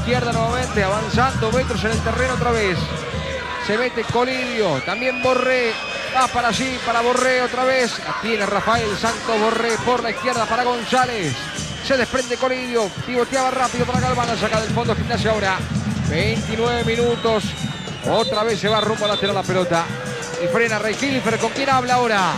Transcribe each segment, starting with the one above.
izquierda nuevamente, avanzando metros en el terreno otra vez. Se mete Colidio, también Borré, va para allí, para Borré otra vez. La tiene Rafael Santos Borré por la izquierda para González. Se desprende Colidio, pivoteaba rápido para Galván, la saca del fondo Gimnasia ahora. 29 minutos, otra vez se va rumbo a lateral la pelota. Y frena Rey Hilfer, ¿con quién habla ahora?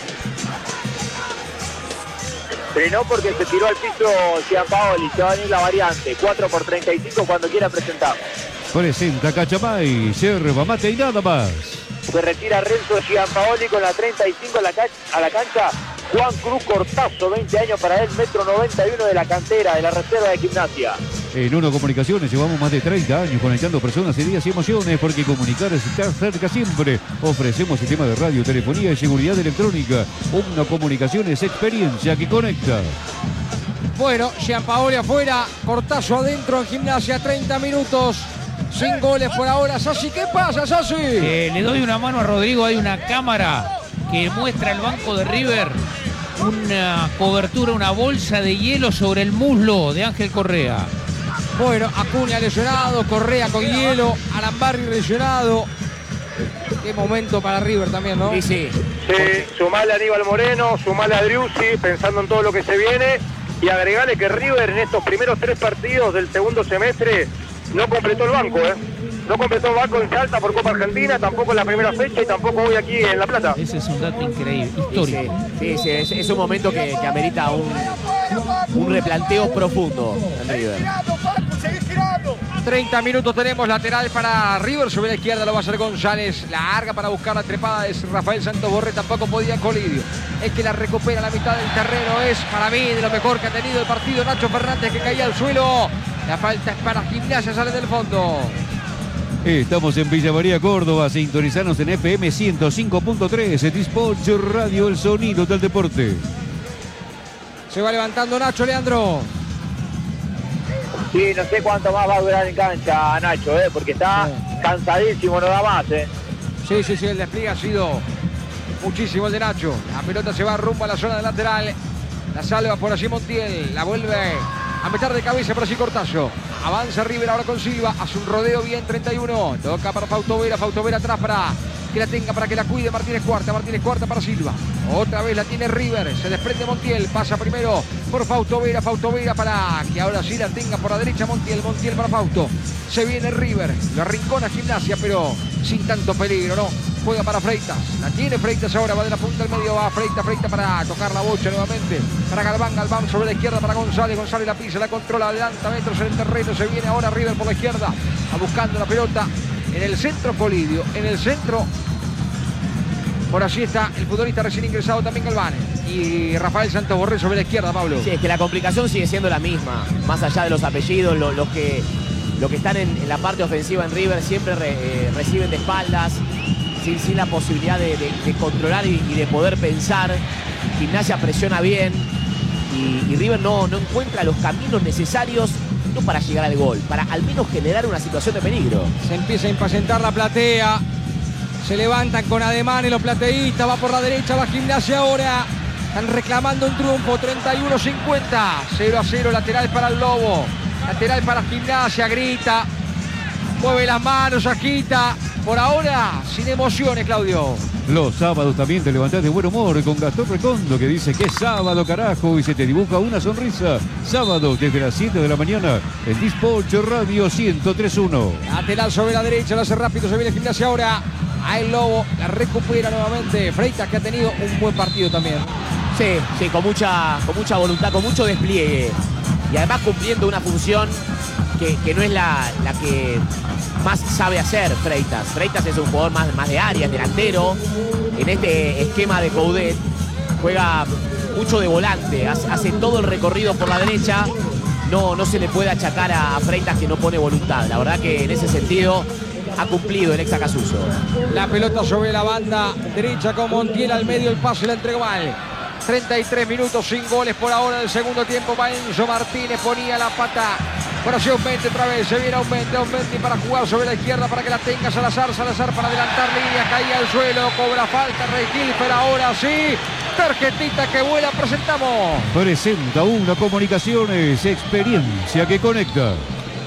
Frenó porque se tiró al piso Gianpaoli, se va a venir la variante, 4x35 cuando quiera presentar. Presenta Cachamay, yerba mate y nada más. Se retira Renzo Gianpaoli con la 35 a la cancha. Juan Cruz Cortazo, 20 años para él, 1,91 m de la cantera, de la reserva de Gimnasia. En Uno Comunicaciones llevamos más de 30 años conectando personas, ideas y emociones, porque comunicar es estar cerca siempre. Ofrecemos sistema de radio, telefonía y seguridad electrónica. Uno Comunicaciones, experiencia que conecta. Bueno, Gianpaoli afuera, Cortazo adentro en Gimnasia, 30 minutos. Sin goles por ahora. Sassi, ¿qué pasa, Sassi? Le doy una mano a Rodrigo. Hay una cámara que muestra el banco de River. Una cobertura, una bolsa de hielo sobre el muslo de Ángel Correa. Bueno, Acuña lesionado, Correa con hielo, Arambarri lesionado. Qué momento para River también, ¿no? Sí, sumale a Aníbal Moreno, sumale a Driussi, pensando en todo lo que se viene. Y agregale que River en estos primeros 3 partidos del segundo semestre no completó el banco, No completó el banco en Salta por Copa Argentina, tampoco en la primera fecha y tampoco hoy aquí en La Plata. Ese es un dato increíble, histórico. Sí, es un momento que amerita un replanteo profundo en River. 30 minutos tenemos, lateral para River, sobre la izquierda lo va a hacer González, larga para buscar la trepada es Rafael Santos Borré, tampoco podía Colidio. Es que la recupera a la mitad del terreno, es para mí de lo mejor que ha tenido el partido Nacho Fernández, que caía al suelo. La falta es para Gimnasia, sale del fondo. Estamos en Villa María, Córdoba. Sintonizanos en FM 105.3. Dispatch Radio, el sonido del deporte. Se va levantando Nacho, Leandro. Sí, no sé cuánto más va a durar en cancha Nacho, porque está cansadísimo, no da más. Sí, el despliegue ha sido muchísimo el de Nacho. La pelota se va rumbo a la zona de lateral. La salva por allí Montiel, la vuelve a meter de cabeza por allí Cortazo. Avanza River ahora con Silva, hace un rodeo bien, 31. Toca para Fausto Vera atrás para que la tenga, para que la cuide Martínez Cuarta para Silva. Otra vez la tiene River, se desprende Montiel, pasa primero por Fausto Vera para que ahora sí la tenga por la derecha Montiel para Fausto. Se viene River, lo arrincona Gimnasia, pero sin tanto peligro, ¿no? Juega para Freitas, la tiene Freitas ahora, va de la punta al medio, va Freitas para tocar la bocha nuevamente, para Galván sobre la izquierda para González la pisa, la controla, adelanta metros en el terreno, se viene ahora River por la izquierda, va buscando la pelota, en el centro Colidio, en el centro, por allí está el futbolista recién ingresado también Galván, y Rafael Santos Borré sobre la izquierda, Pablo. Sí, es que la complicación sigue siendo la misma, más allá de los apellidos, los que están en la parte ofensiva en River siempre reciben de espaldas, sin la posibilidad de controlar y de poder pensar. Gimnasia presiona bien y River no encuentra los caminos necesarios, no para llegar al gol, para al menos generar una situación de peligro. Se empieza a impacientar la platea, se levantan con ademanes los plateístas, va por la derecha, va Gimnasia ahora, están reclamando un triunfo, 31-50, 0-0, lateral para el Lobo, lateral para Gimnasia, grita, mueve las manos, agita. Por ahora, sin emociones, Claudio. Los sábados también te levantás de buen humor con Gastón Recondo, que dice que es sábado, carajo, y se te dibuja una sonrisa. Sábado, desde las 7 de la mañana, en Dispatch Radio 103.1. Lateral sobre la derecha, lo hace rápido, se viene Gimnasia ahora. A el Lobo, la recupera nuevamente. Freitas, que ha tenido un buen partido también. Sí, con mucha voluntad, con mucho despliegue. Y además cumpliendo una función que no es la que más sabe hacer Freitas. Freitas es un jugador más de área, delantero. En este esquema de Coudet juega mucho de volante, hace todo el recorrido por la derecha. No se le puede achacar a Freitas que no pone voluntad. La verdad que en ese sentido ha cumplido el ex Acasuso. La pelota sobre la banda derecha con Montiel al medio, el pase la entregó mal. 33 minutos sin goles por ahora del segundo tiempo. Enzo Martínez ponía la pata. Por allí Aumente otra vez, se viene Aumente para jugar sobre la izquierda para que la tenga Salazar para adelantar línea, caía al suelo, cobra falta Rey Hilfer, ahora sí, tarjetita que vuela, presentamos. Presenta Una Comunicaciones, experiencia que conecta. El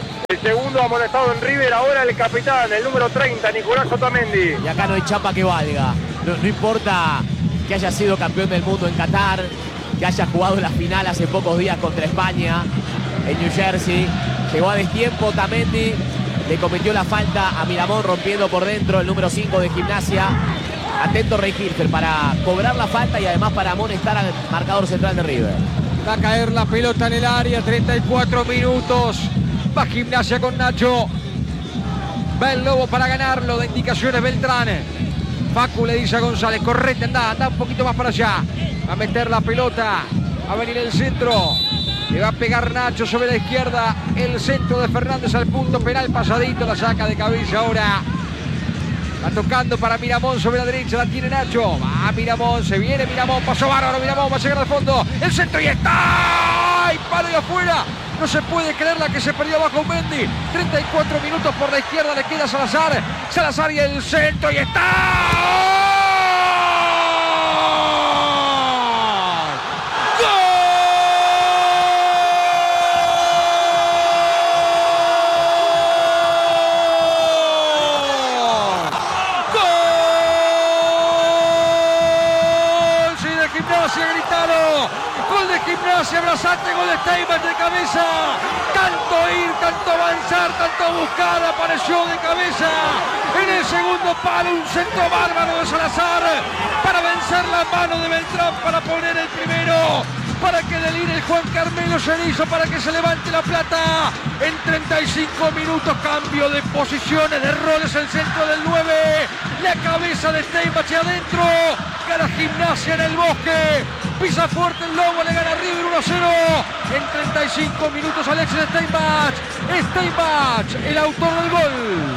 segundo amonestado en River, ahora el capitán, el número 30, Nicolás Otamendi. Y acá no hay chapa que valga. No importa que haya sido campeón del mundo en Qatar, que haya jugado la final hace pocos días contra España en New Jersey. Llegó a destiempo Otamendi, le cometió la falta a Miramón rompiendo por dentro el número 5 de Gimnasia. Atento Rey Hilfer para cobrar la falta y además para amonestar al marcador central de River. Va a caer la pelota en el área, 34 minutos. Va Gimnasia con Nacho. Va el Lobo para ganarlo, de indicaciones Beltrán. Facu le dice a González, correte, anda un poquito más para allá. Va a meter la pelota, va a venir el centro. Le va a pegar Nacho sobre la izquierda. El centro de Fernández al punto penal, pasadito, la saca de cabeza ahora. Va tocando para Miramón sobre la derecha, la tiene Nacho. Va Miramón, se viene Miramón, pasó bárbaro Miramón, va a llegar al fondo. El centro y está. ¡Y palo y afuera! No se puede creer la que se perdió bajo Mendy. 34 minutos por la izquierda, le queda Salazar. Salazar y el centro y está. Gimnasia, abrazante, gol de Steinbach de cabeza. Tanto ir, tanto avanzar, tanto buscar, apareció de cabeza. En el segundo palo, un centro bárbaro de Salazar para vencer la mano de Beltrán, para poner el primero, para que delire el Juan Carmelo Cerizo, para que se levante la plata. En 35 minutos, cambio de posiciones, de roles, el centro del 9. La cabeza de Steinbach adentro. Gana Gimnasia en el Bosque. Pisa fuerte el Lobo, le gana River 1-0. En 35 minutos Alexis Steinbach. Steinbach, el autor del gol.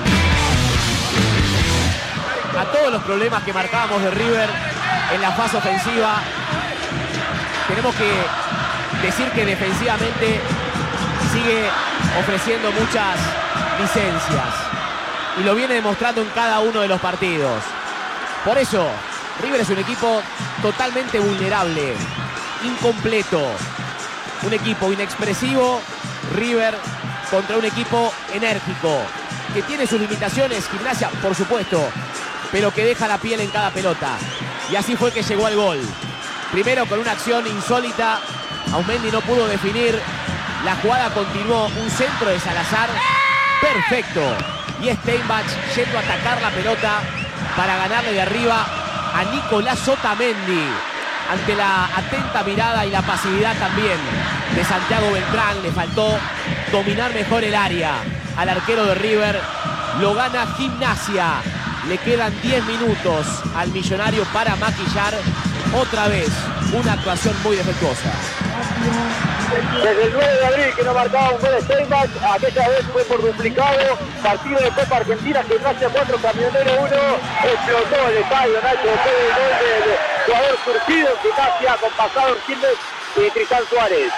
A todos los problemas que marcábamos de River en la fase ofensiva, tenemos que decir que defensivamente sigue ofreciendo muchas licencias. Y lo viene demostrando en cada uno de los partidos. Por eso, River es un equipo totalmente vulnerable, incompleto. Un equipo inexpresivo, River, contra un equipo enérgico, que tiene sus limitaciones, Gimnasia, por supuesto, pero que deja la piel en cada pelota. Y así fue que llegó al gol. Primero con una acción insólita, Aumendi no pudo definir, la jugada continuó, un centro de Salazar, perfecto. Y Steinbach yendo a atacar la pelota para ganarle de arriba a Nicolás Otamendi, ante la atenta mirada y la pasividad también de Santiago Beltrán. Le faltó dominar mejor el área al arquero de River. Lo gana Gimnasia. Le quedan 10 minutos al millonario para maquillar otra vez una actuación muy defectuosa. Desde el 9 de abril que no marcaba un gol de Steinbach, aquella vez fue por duplicado. Partido de Copa Argentina, Gimnasia 4, Camionero 1. Explotó el estadio, Nacho, después del gol del jugador surgido en Gimnasia con pasado Quilmes y Tristán Suárez.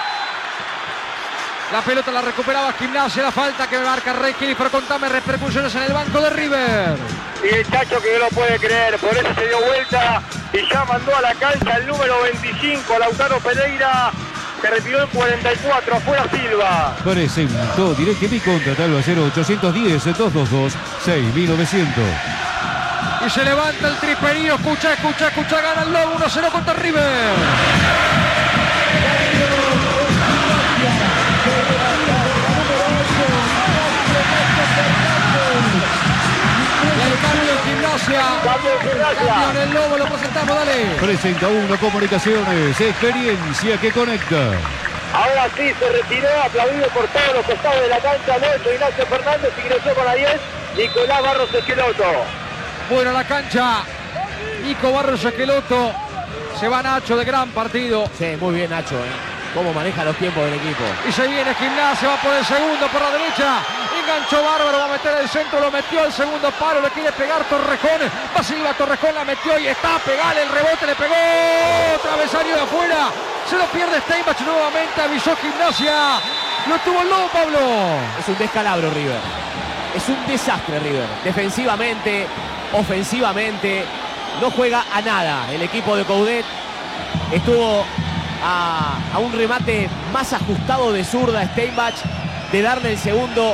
La pelota la recuperaba Gimnasia, la falta que marca Reykjavik, pero contame repercusiones en el banco de River. Y el Chacho que no lo puede creer, por eso se dio vuelta y ya mandó a la cancha el número 25, Lautaro Pereira. Se retiró el 44, afuera Silva. Presentó DirecTV, contratalo a 0810-222-6900. Y se levanta el triperío, escucha, gana el Lobo 1-0 contra River. Campeón el Lobo, lo presentamos, dale. Presenta Uno Comunicaciones, experiencia que conecta. Ahora sí se retiró, aplaudido por todos los costados de la cancha, Locho, Ignacio Fernández, ingresó con la 10, Nicolás Barros Esqueloto. Bueno, la cancha, Nico Barros Esqueloto. Se va Nacho, de gran partido. Sí, muy bien Nacho, cómo maneja los tiempos del equipo. Y se viene Gimnasia, va por el segundo, por la derecha. Enganchó bárbaro, va a meter el centro, lo metió al segundo palo, le quiere pegar Torrejón. Va Silva, Torrejón la metió y está, pegale el rebote, le pegó. Travesaño de afuera. Se lo pierde Steinbach nuevamente, avisó Gimnasia. Lo tuvo el Lobo, Pablo. Es un descalabro River. Es un desastre River. Defensivamente, ofensivamente, no juega a nada. El equipo de Coudet estuvo a un remate más ajustado de zurda Steinbach, de darle el segundo